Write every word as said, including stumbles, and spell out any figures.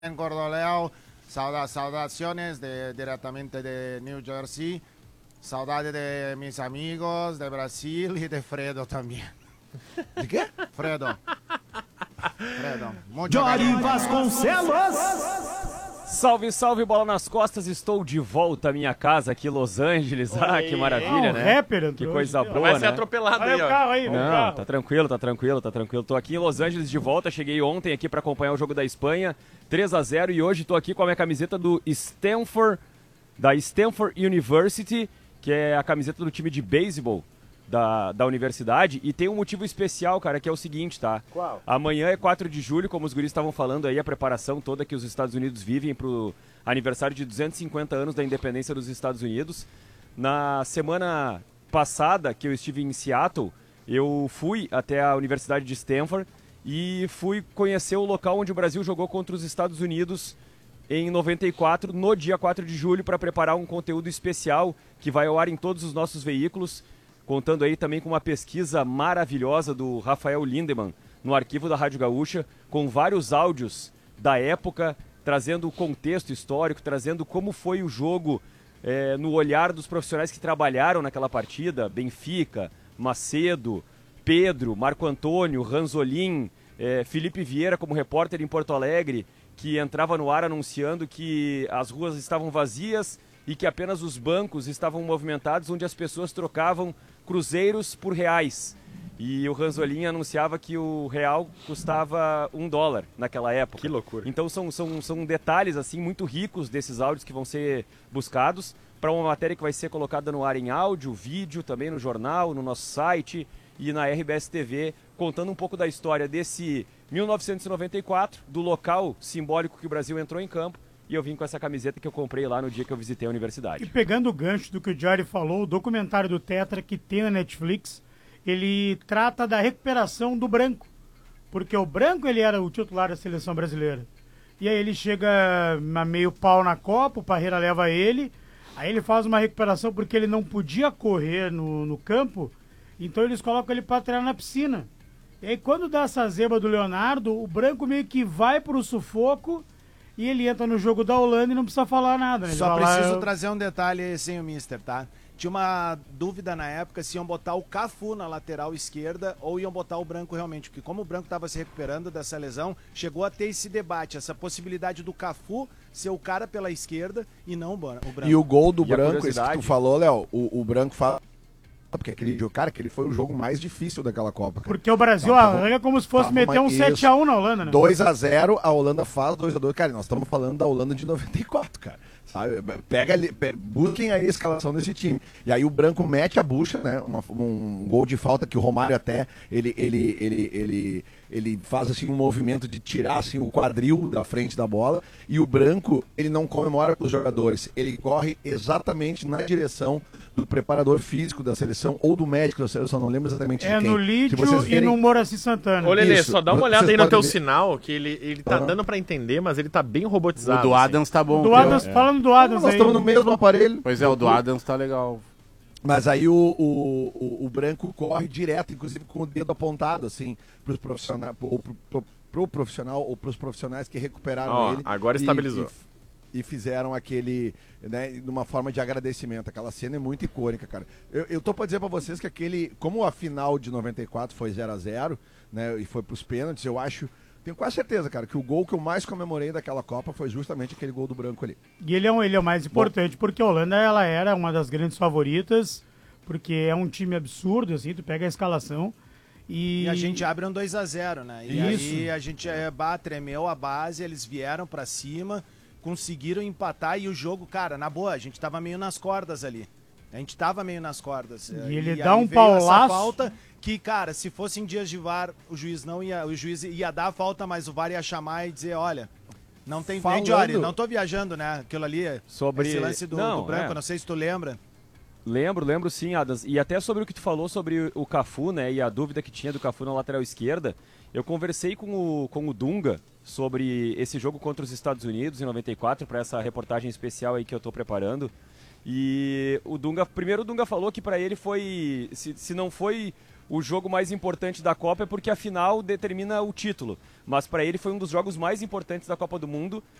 En Gordoleo, sauda, saudaciones de, directamente de New Jersey, saudade de mis amigos de Brasil y de Fredo también. De quê? Fredo. Fredo. Muito Jory Vasconcelos! Salve, salve, bola nas costas, estou de volta à minha casa aqui em Los Angeles. Oi. Ah, que maravilha, Ah, um né? rapper entrou Que hoje, coisa viu? boa, Vai né? ser atropelado Olha aí, o ó. carro aí, o Não, carro. tá tranquilo, tá tranquilo, tá tranquilo. Tô aqui em Los Angeles de volta, cheguei ontem aqui pra acompanhar o jogo da Espanha, três a zero, e hoje tô aqui com a minha camiseta do Stanford, da Stanford University, que é a camiseta do time de beisebol da, da universidade, e tem um motivo especial, cara, que é o seguinte, tá? Qual? Amanhã é quatro de julho, como os guris estavam falando aí, a preparação toda que os Estados Unidos vivem pro aniversário de duzentos e cinquenta anos da independência dos Estados Unidos. Na semana passada, que eu estive em Seattle, eu fui até a Universidade de Stanford e fui conhecer o local onde o Brasil jogou contra os Estados Unidos em noventa e quatro, no dia quatro de julho, para preparar um conteúdo especial que vai ao ar em todos os nossos veículos, contando aí também com uma pesquisa maravilhosa do Rafael Lindemann no arquivo da Rádio Gaúcha, com vários áudios da época, trazendo o contexto histórico, trazendo como foi o jogo é, no olhar dos profissionais que trabalharam naquela partida, Benfica, Macedo, Pedro, Marco Antônio, Ranzolin, é, Felipe Vieira como repórter em Porto Alegre, que entrava no ar anunciando que as ruas estavam vazias e que apenas os bancos estavam movimentados, onde as pessoas trocavam cruzeiros por reais. E o Ranzolin anunciava que o real custava um dólar naquela época. Que loucura. Então são, são, são detalhes assim muito ricos desses áudios que vão ser buscados para uma matéria que vai ser colocada no ar em áudio, vídeo, também no jornal, no nosso site e na R B S T V, contando um pouco da história desse mil novecentos e noventa e quatro, do local simbólico que o Brasil entrou em campo. E eu vim com essa camiseta que eu comprei lá no dia que eu visitei a universidade. E pegando o gancho do que o Jory falou, o documentário do Tetra que tem na Netflix, ele trata da recuperação do Branco. Porque o Branco, ele era o titular da seleção brasileira. E aí ele chega a meio pau na Copa, o Parreira leva ele, aí ele faz uma recuperação porque ele não podia correr no, no campo, então eles colocam ele para treinar na piscina. E aí quando dá essa zebra do Leonardo, o Branco meio que vai pro sufoco e ele entra no jogo da Holanda e não precisa falar nada. Né? Ele Só vai lá, preciso eu- trazer um detalhe sem o Mister, tá? Tinha uma dúvida na época se iam botar o Cafu na lateral esquerda ou iam botar o Branco realmente, porque como o Branco estava se recuperando dessa lesão, chegou a ter esse debate, essa possibilidade do Cafu ser o cara pela esquerda e não o Branco. E o gol do E a Branco, esse que curiosidade? tu falou, Léo, o, o Branco fala. Porque aquele jogo, cara, aquele foi o jogo mais difícil daquela Copa. Cara. Porque o Brasil Tava- arranca como se fosse tava meter uma- um sete a um na Holanda, né? dois a zero, a Holanda faz dois a dois. Cara, nós estamos falando da Holanda de noventa e quatro, cara. Sabe? Pega ali, pe- busquem aí a escalação desse time. E aí o Branco mete a bucha, né? Uma- um gol de falta que o Romário até ele, ele, ele, ele, ele faz assim um movimento de tirar assim, o quadril da frente da bola. E o Branco, ele não comemora com os jogadores. Ele corre exatamente na direção do preparador físico da seleção ou do médico da seleção, não lembro exatamente É de quem. no Se Lídio vocês e verem- no Moraci Santana. Ô, Lelê, Isso. só dá uma Vocês olhada aí no podem teu ver. sinal, que ele, ele tá Aham. dando pra entender, mas ele tá bem O robotizado. do assim. Adams tá bom. Do Adams, É. falando do Adams Nós aí. estamos no mesmo aparelho. Pois é, o do Adams tá legal. Mas aí o, o, o, o Branco corre direto, inclusive com o dedo apontado, assim, pros profissionais, ou pro, pro, pro profissional, ou pros profissionais que recuperaram Ó, ele. agora e- estabilizou. E, e fizeram aquele, né, numa forma de agradecimento. Aquela cena é muito icônica, cara. Eu, eu tô pra dizer pra vocês que aquele, como a final de noventa e quatro foi zero a zero, né, e foi pros pênaltis, eu acho, tenho quase certeza, cara, que o gol que eu mais comemorei daquela Copa foi justamente aquele gol do Branco ali. E ele é, um, ele é o mais importante, porque a Holanda ela era uma das grandes favoritas, porque é um time absurdo, assim, tu pega a escalação e... E a gente abre um dois a zero, né? E Isso. aí a gente é, bah, tremeu a base, eles vieram pra cima, conseguiram empatar e o jogo, cara, na boa, a gente tava meio nas cordas ali. A gente tava meio nas cordas. E ele aí dá um veio essa paulaço. falta que, cara, se fosse em dias de V A R, o juiz não ia, o juiz ia dar a falta, mas o V A R ia chamar e dizer, olha, não tem Falando- nem Jory, não tô viajando, né? Aquilo ali, Sobre- esse lance do, Não, do Branco, é. não sei se tu lembra. Lembro, lembro sim, Adams. E até sobre o que tu falou sobre o Cafu, né, e a dúvida que tinha do Cafu na lateral esquerda, eu conversei com o, com o Dunga sobre esse jogo contra os Estados Unidos em noventa e quatro, para essa reportagem especial aí que eu tô preparando. E o Dunga, primeiro o Dunga falou que para ele foi, se, se não foi o jogo mais importante da Copa é porque a final determina o título. Mas para ele foi um dos jogos mais importantes da Copa do Mundo,